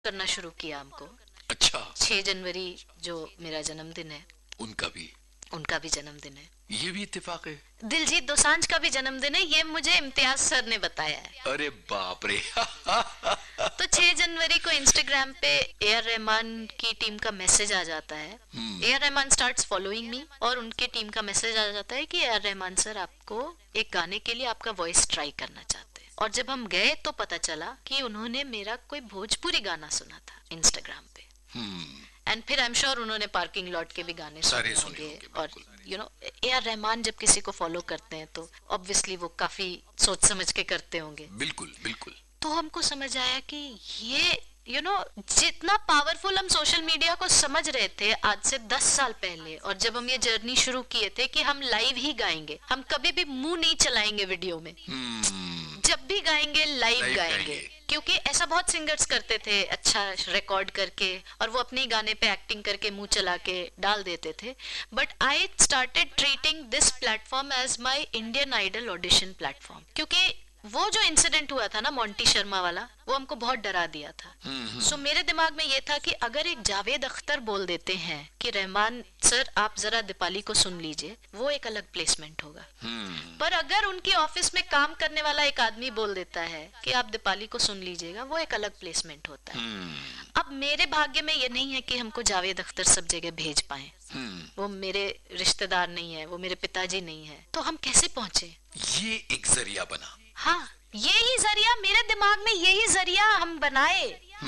करना शुरू किया हमको। अच्छा। 6 जनवरी जो मेरा जन्मदिन है, उनका भी उनका भी जन्मदिन है। ये भी इत्तेफाक है। दिलजीत दोसांझ का भी जन्मदिन है, ये मुझे इम्तियाज सर ने बताया है। अरे बाप रे। तो 6 जनवरी को इंस्टाग्राम पे ए आर रहमान की टीम का मैसेज आ जाता है। A R Rahman starts following me और उनके टीम का मैसेज आ जाता है कि ए आर रहमान सर आपको एक गाने के लिए आपका वॉइस ट्राई करना चाहते हैं। और जब हम गए तो पता चला कि उन्होंने मेरा कोई भोजपुरी गाना सुना था इंस्टाग्राम पे। एंड फिर आई एम श्योर उन्होंने पार्किंग लॉट के भी गाने सुने होंगे। और you know A R Rahman जब किसी को फॉलो करते हैं तो ऑब्वियसली वो काफी सोच समझ के करते होंगे। बिल्कुल बिल्कुल। तो हमको समझ आया कि ये जितना पावरफुल हम सोशल मीडिया को समझ रहे थे आज से 10 साल पहले, और जब हम ये जर्नी शुरू किए थे कि हम लाइव ही गाएंगे, हम कभी भी मुंह नहीं चलाएंगे वीडियो में, जब भी गाएंगे लाइव गाएंगे। क्योंकि ऐसा बहुत सिंगर्स करते थे, अच्छा रिकॉर्ड करके और वो अपने गाने पे एक्टिंग करके मुंह चला के डाल देते थे। But I started treating this platform as my Indian idol audition platform. क्योंकि वो जो इंसिडेंट हुआ था ना मोंटी शर्मा वाला, वो हमको बहुत डरा दिया था। सो मेरे दिमाग में ये था कि अगर एक जावेद अख्तर बोल देते हैं कि रहमान सर आप जरा दीपाली को सुन लीजिए, वो एक अलग प्लेसमेंट होगा। पर अगर उनकी ऑफिस में काम करने वाला एक आदमी बोल देता है कि आप दीपाली को सुन लीजिएगा, वो एक अलग प्लेसमेंट होता है। अब मेरे भाग्य में ये नहीं है कि हमको जावेद अख्तर सब जगह भेज पाए। वो मेरे रिश्तेदार नहीं है, वो मेरे पिताजी नहीं है, तो हम कैसे पहुंचे? ये एक जरिया बना। हाँ, यही जरिया मेरे दिमाग में, यही जरिया हम बनाए।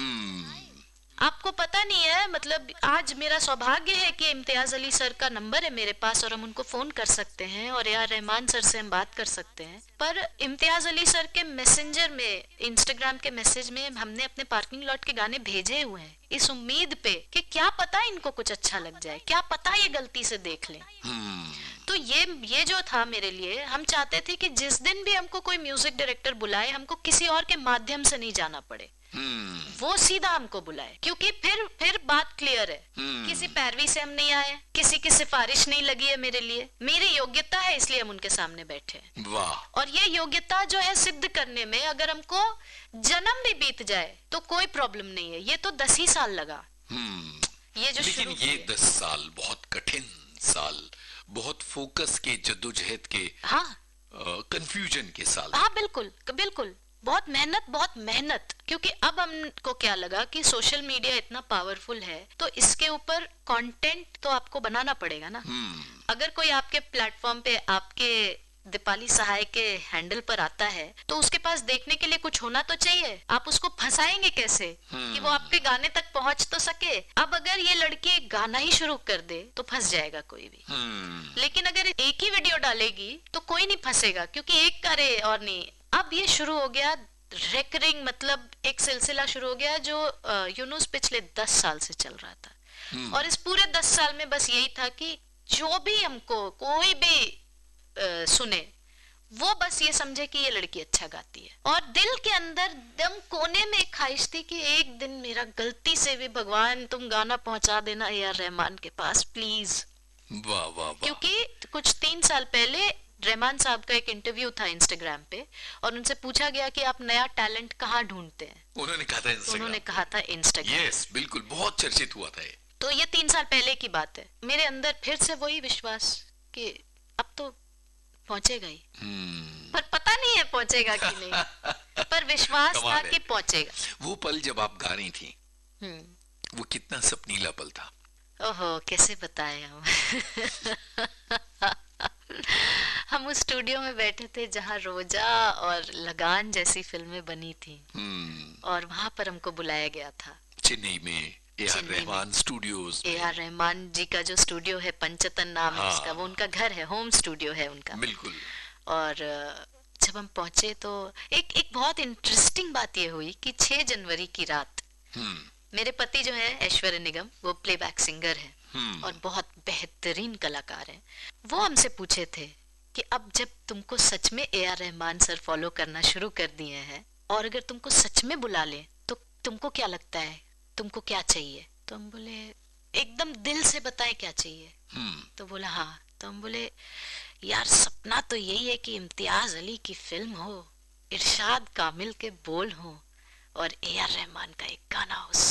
आपको पता नहीं है, मतलब आज मेरा सौभाग्य है कि इम्तियाज अली सर का नंबर है मेरे पास और हम उनको फोन कर सकते हैं और ए आर रहमान सर से हम बात कर सकते हैं। पर इम्तियाज अली सर के मैसेंजर में, इंस्टाग्राम के मैसेज में हमने अपने पार्किंग लॉट के गाने भेजे हुए हैं इस उम्मीद पे कि क्या पता इनको कुछ अच्छा लग जाए, क्या पता ये गलती से देख लें। तो ये जो था मेरे लिए, हम चाहते थे कि जिस दिन भी हमको कोई म्यूजिक डायरेक्टर बुलाए, हमको किसी और के माध्यम से नहीं जाना पड़े, वो सीधा हमको बुलाए। क्योंकि फिर बात क्लियर है, किसी पैरवी से हम नहीं आए, किसी की सिफारिश नहीं लगी है मेरे लिए, मेरी योग्यता है इसलिए हम उनके सामने बैठे हैं। वाह। और ये योग्यता जो है सिद्ध करने में अगर हमको जन्म भी बीत जाए तो कोई प्रॉब्लम नहीं है। ये तो 10 ही साल लगा। ये जो लेकिन ये 10 साल बहुत कठिन साल, बहुत फोकस के, जद्दोजहद के, हाँ, कंफ्यूजन के साल। हाँ बिल्कुल बिल्कुल, बहुत मेहनत, बहुत मेहनत। क्योंकि अब हमको क्या लगा कि सोशल मीडिया इतना पावरफुल है तो इसके ऊपर कंटेंट तो आपको बनाना पड़ेगा ना। अगर कोई आपके प्लेटफॉर्म पे आपके दीपाली सहाय के हैंडल पर आता है तो उसके पास देखने के लिए कुछ होना तो चाहिए। आप उसको फंसाएंगे कैसे कि वो आपके गाने तक पहुंच तो सके? अब अगर ये लड़की गाना ही शुरू कर दे तो फंस जाएगा कोई भी। लेकिन अगर एक ही वीडियो डालेगी तो कोई नहीं फंसेगा, क्योंकि एक करे और नहीं। अब ये शुरू हो गया रेकरिंग, मतलब एक सिलसिला शुरू हो गया जो यूनुस पिछले 10 साल से चल रहा था। और इस पूरे 10 साल में बस यही था कि जो भी हमको कोई भी सुने, वो बस ये समझे कि ये लड़की अच्छा गाती है। और दिल के अंदर दम कोने में एक ख्वाहिश थी कि एक दिन मेरा गलती से भी भगवान तुम गाना पहुंचा देना ए आर रहमान के पास प्लीज। वाह वाह वाह। क्योंकि कुछ 3 साल पहले रहमान साहब का एक इंटरव्यू था इंस्टाग्राम पे और उनसे पूछा गया कि आप नया टैलेंट कहाँ ढूंढते हैं? उन्होंने कहा था इंस्टाग्राम। यस बिल्कुल, बहुत चर्चित हुआ था ये। तो ये 3 साल पहले की बात है। मेरे अंदर फिर से वही विश्वास कि अब तो पहुंचेगा ही। पर पता नहीं है पहुंचेगा कि नहीं, पर विश्वास था कि पहुंचेगा। वो पल जब आप गा रही थी, वो कितना सपनीला पल था। ओहो, कैसे बताए हम उस स्टूडियो में बैठे थे जहाँ रोजा और लगान जैसी फिल्में बनी थी। और वहां पर हमको बुलाया गया था चेन्नई में A R Rahman studios. A R Rahman जी का जो स्टूडियो है, पंचतन नाम है उसका, वो उनका घर है, होम स्टूडियो है उनका। बिल्कुल। और जब हम पहुंचे तो एक बहुत इंटरेस्टिंग बात ये हुई कि 6 जनवरी की रात मेरे पति जो है ऐश्वर्य निगम, वो प्लेबैक सिंगर है और बहुत बेहतरीन कलाकार हैं। वो हमसे पूछे थे कि अब जब तुमको सच में A R Rahman sir follow करना शुरू कर दिए हैं और अगर तुमको सच में बुला ले तो तुमको क्या लगता है, तुमको क्या चाहिए? तो हम बोले एकदम दिल से बताएं क्या चाहिए। तो बोला हाँ। तो हम बोले यार सपना तो यही है कि इम्तियाज अली की फिल्म हो, इरशाद कामिल के बोल हो और ए आर रहमान का एक गाना हो।